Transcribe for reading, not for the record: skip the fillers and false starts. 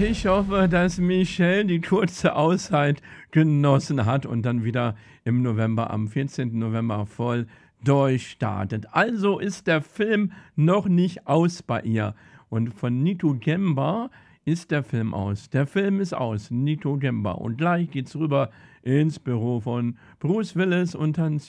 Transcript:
Ich hoffe, dass Michelle die kurze Auszeit genossen hat und dann wieder im November, am 14. November voll durchstartet. Also ist der Film noch nicht aus bei ihr. Und von Nito Gemba ist der Film aus. Der Film ist aus, Nito Gemba. Und gleich geht's rüber ins Büro von Bruce Willis und Hans